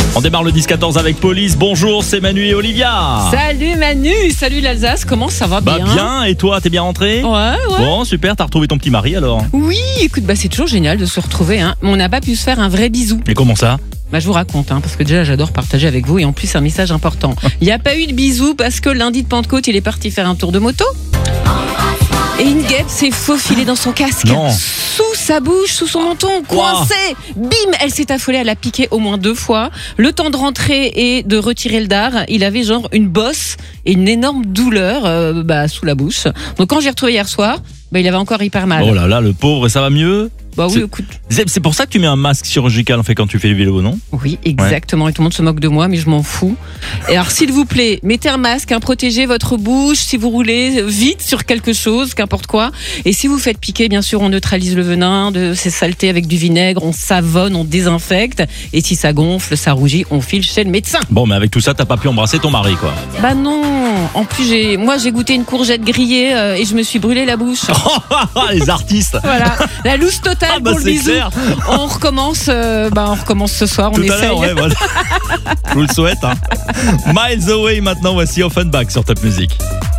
On démarre le 10-14 avec Police. Bonjour, c'est Manu et Olivia. Salut Manu, salut l'Alsace, comment ça va? Bah bien, et toi, t'es bien rentré? Ouais. Bon, super, t'as retrouvé ton petit mari alors? Oui, écoute, c'est toujours génial de se retrouver, hein. Mais on n'a pas pu se faire un vrai bisou. Et comment ça? Je vous raconte, parce que déjà j'adore partager avec vous et en plus un message important. Il n'y a pas eu de bisou parce que lundi de Pentecôte, il est parti faire un tour de moto. Et une guêpe s'est faufilée dans son casque. Non. Sous sa bouche, sous son menton, coincée. Bim, elle s'est affolée, elle a piqué au moins 2 fois. Le temps de rentrer et de retirer le dard, il avait genre une bosse et une énorme douleur sous la bouche. Donc quand j'ai retrouvé hier soir, il avait encore hyper mal. Oh là là, le pauvre, ça va mieux? Oui, écoute. C'est pour ça que tu mets un masque chirurgical quand tu fais le vélo, non? Oui, exactement. Et tout le monde se moque de moi, mais je m'en fous. Et alors, s'il vous plaît, mettez un masque, protégez votre bouche si vous roulez vite sur quelque chose, qu'importe quoi. Et si vous faites piquer, bien sûr, on neutralise le venin de ces saletés avec du vinaigre, on savonne, on désinfecte. Et si ça gonfle, ça rougit, on file chez le médecin. Bon, mais avec tout ça, t'as pas pu embrasser ton mari, quoi. Non. En plus, j'ai goûté une courgette grillée et je me suis brûlé la bouche. Les artistes. Voilà, la loose totale pour le bisou. Clair. On recommence ce soir, tout on essaye. Ouais, voilà. Je vous le souhaite. Miles Away maintenant, voici Offenbach sur Top Music.